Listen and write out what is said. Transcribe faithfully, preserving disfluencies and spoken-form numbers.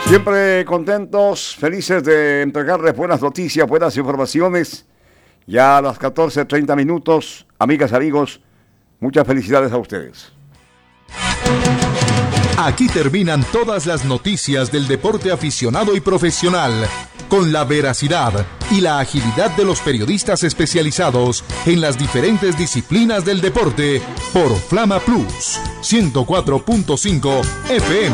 Siempre contentos, felices de entregarles buenas noticias, buenas informaciones. Ya a las catorce treinta minutos, amigas, amigos, muchas felicidades a ustedes. Aquí terminan todas las noticias del deporte aficionado y profesional, con la veracidad y la agilidad de los periodistas especializados en las diferentes disciplinas del deporte, por Flama Plus ciento cuatro punto cinco F M.